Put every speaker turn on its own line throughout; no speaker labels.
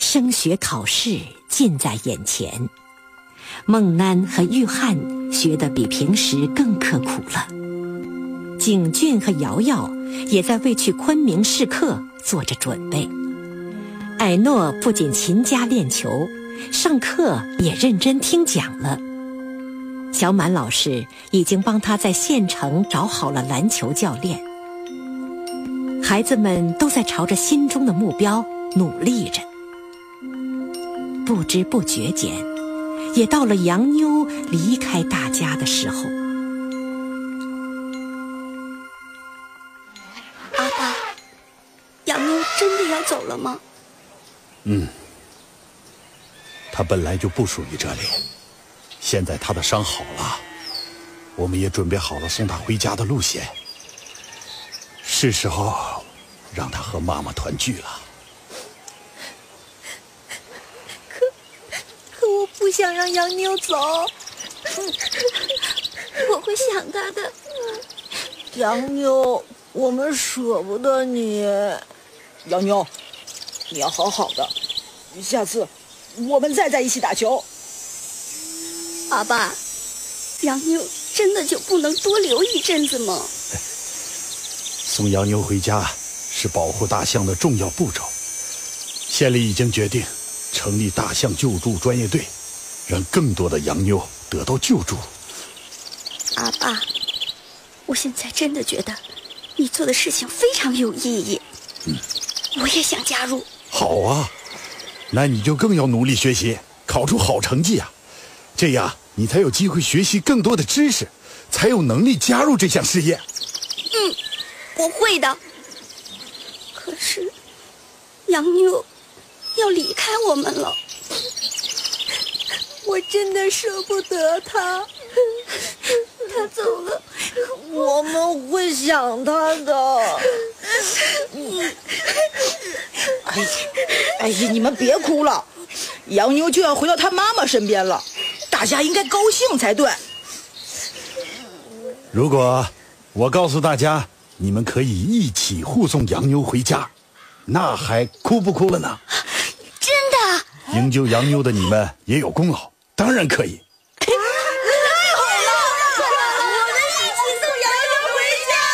升学考试近在眼前，孟楠和玉翰学得比平时更刻苦了。景俊和瑶瑶也在为去昆明试课做着准备。艾诺不仅勤加练球，上课也认真听讲了。小满老师已经帮他在县城找好了篮球教练。孩子们都在朝着心中的目标努力着。不知不觉间，也到了杨妞离开大家的时候。
阿爸，杨妞真的要走了吗？
她本来就不属于这里，现在她的伤好了，我们也准备好了送她回家的路线，是时候让她和妈妈团聚了。
可我不想让杨妞走，我会想她的。
杨妞，我们舍不得你。杨妞，你要好好的，下次我们再在一起打球。
阿爸，杨妞真的就不能多留一阵子吗？
送杨妞回家是保护大象的重要步骤，县里已经决定成立大象救助专业队，让更多的杨妞得到救助。
阿爸，我现在真的觉得你做的事情非常有意义。我也想加入。
好啊，那你就更要努力学习，考出好成绩啊，这样你才有机会学习更多的知识，才有能力加入这项事业。
我会的。可是杨妞要离开我们了，我真的舍不得她。她走了，
我们会想她的。哎呀，你们别哭了，杨妞就要回到她妈妈身边了，大家应该高兴才对。
如果我告诉大家你们可以一起护送杨妞回家，那还哭不哭了呢？
真的？
营救杨妞的你们也有功劳，当然可以。
太好了，我们一起送杨妞回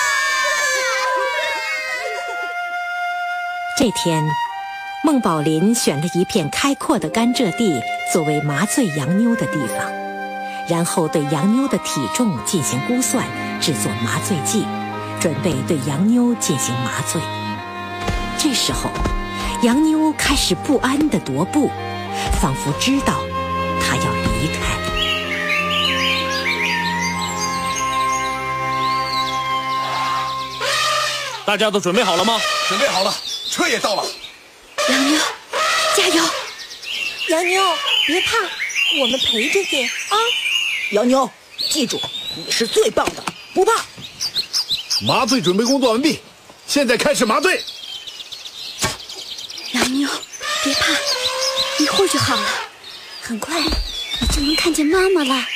家。这天，孟宝林选了一片开阔的甘蔗地作为麻醉杨妞的地方，然后对杨妞的体重进行估算，制作麻醉剂，准备对杨妞进行麻醉。这时候，杨妞开始不安地踱步，仿佛知道她要离开。
大家都准备好了吗？
准备好了，车也到了。
杨妞，加油！
杨妞，别怕，我们陪着你啊！
杨妞，记住，你是最棒的，不怕。
麻醉准备工作完毕，现在开始麻醉。
杨妞，别怕，一会儿就好了，很快你就能看见妈妈了。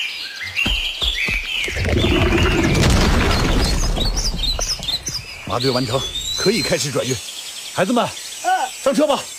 麻醉完成，可以开始转运。孩子们，上车吧。